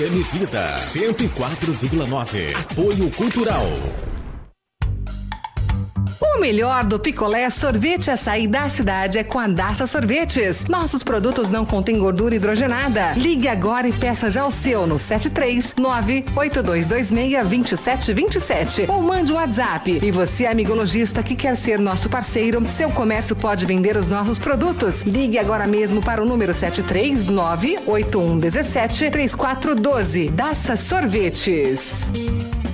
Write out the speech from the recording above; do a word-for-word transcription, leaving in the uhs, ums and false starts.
M Vida cento e quatro vírgula nove. Apoio Cultural. O melhor do picolé sorvete açaí da cidade é com a Daça Sorvetes. Nossos produtos não contêm gordura hidrogenada. Ligue agora e peça já o seu no sete três nove oito dois dois seis dois sete dois sete ou mande um WhatsApp. E você, amigo lojista que quer ser nosso parceiro, seu comércio pode vender os nossos produtos. Ligue agora mesmo para o número sete três nove oito um um sete três quatro um dois. Daça Sorvetes.